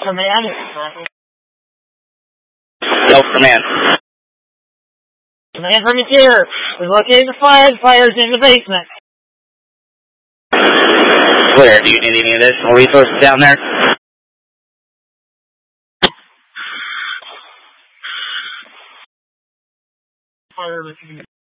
Command. No command. Command from here. We located the fires in the basement. Clear. Do you need any additional resources down there? Fire